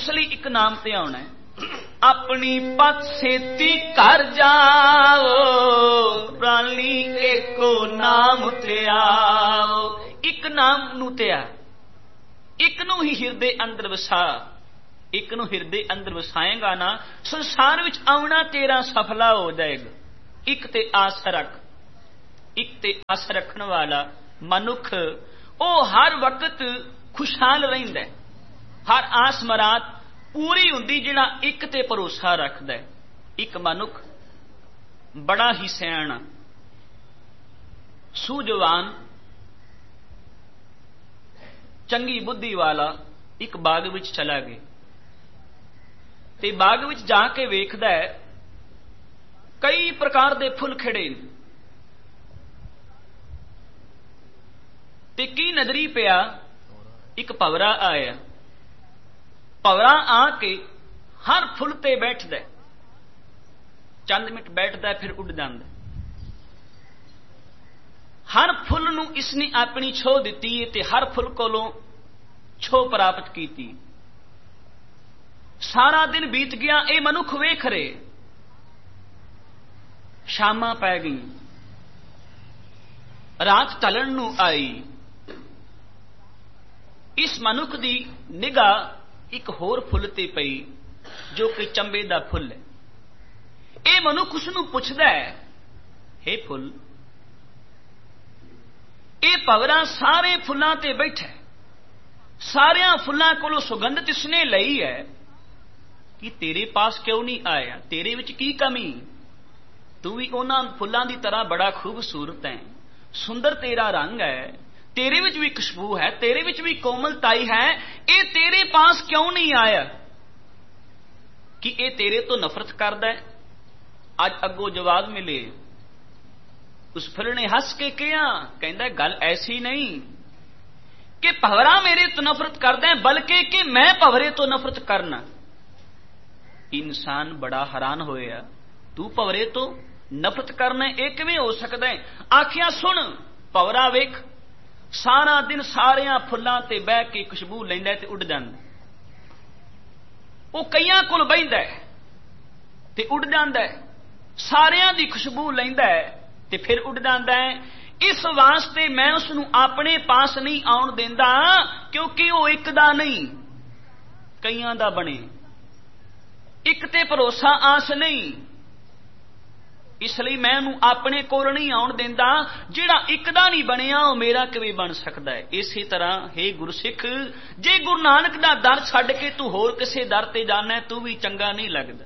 इसलिए एक नाम ते आना है, अपनी पत सेती घर जाओ, प्राणी एको नाम ते आओ। एक नाम नू ते आ, एक नू ही हिरदे अंदर वसा, एक नू हिरदे अंदर वसाएगा ना, संसार विच आउणा तेरा सफला हो जाएगा। एक ते आस रख, एक ते आस रखण वाला मनुख ओ हर वक्त खुशहाल रहिंदा है, हर आस मराद पूरी हुंदी जिहड़ा एक ते भरोसा रखदा है। एक मनुख बड़ा ही सियाणा सूझवान चंगी बुद्धि वाला एक बाग विच चला गया ते बाग विच जाके वेखदा है कई प्रकार दे फुल खिड़े ते की नजरी पिया एक भंवरा आया। भंवरा आके हर फुल ते बैठदा, चंद मिनट बैठदा फिर उड़ जांदा। हर फुल नू इसने अपनी छो दिती ते हर फुल कोलों छो प्राप्त की। सारा दिन बीत गया, ये मनुख वेख रहे, शामां पै गई, रात ढलण नू आई। इस मनुख दी निगाह एक होर फुल ते पई जो कि चंबे दा फुल है। ये मनुख उसनू पुछदा है, हे फुल, ये भंवरा सारे फुलां ते बैठा, सारिया फुलां कोलों सुगंध तिसने लई है कि तेरे पास क्यों नहीं आया, तेरे विच की कमी? तू भी उन्हां फुलां दी तरह बड़ा खूबसूरत है, सुंदर तेरा रंग है, तेरे विच भी खुशबू है, तेरे विच भी कोमलताई है, ये तेरे पास क्यों नहीं आया? कि ये तेरे तो नफरत करदा है? अज अगों जवाब मिले। उस फुल ने हस के कहा, कहंदा गल ऐसी नहीं कि भंवरा मेरे तो नफरत करदा है, बल्कि कि मैं भंवरे तो नफरत करना। इंसान बड़ा हैरान होया, तू भंवरे तो नफरत करना यह किवें हो सकदा है? आखिया सुन, भंवरा वेख, सारा दिन सारिया फुलां ते बह के खुशबू लैंदा ते उड़ जांदा। वो कईयां कोल बहिंदा है ते उड़ जांदा है, सारियां दी खुशबू लैंदा है ते फिर उड़ जांदा है। इस वास्ते मैं उसनू अपने पास नहीं आउण देंदा, क्योंकि वो एक दा नहीं कईयां दा बने, एक ते भरोसा आस नहीं, इसलिए मैं उन्होंने अपने कोल नहीं आउण देंदा। जिहड़ा एक दा नहीं बनिया वो मेरा किवें बन सकदा है? इसी तरह हे गुरसिख, जे गुरु नानक दा दर छड्ड के तू होर किसे दर ते जाना है, तू भी चंगा नहीं लगदा।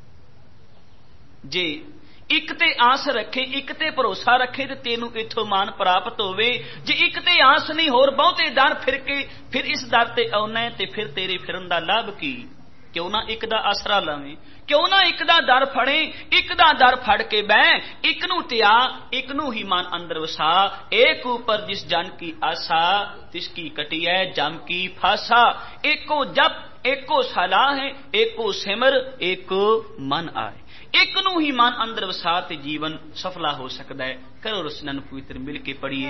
जे एक ते आस रखे, एक ते भरोसा रखे, ते तेनू इथों मान प्राप्त होवे। जे एक ते आस नहीं, होर बहुते दर फिर के फिर इस दर ते आउणा है, ते फिर तेरे फिरन दा लाभ की? क्यों ना एक दा आसरा लवें, क्यों ना एक दा दर फड़े, एक दा दर फड़ के बह, एक नू त्यां, एक नू ही मन अंदर वसा। एक ऊपर जिस जन की आशा, तिसकी कटिया जम की फासा। एको जप, एको सलाह है, एको सिमर, एको मन आए। एक नू ही मन अंदर वसा ते जीवन सफला हो सकता है। करो रसनन पवित्र मिल के पढ़िए।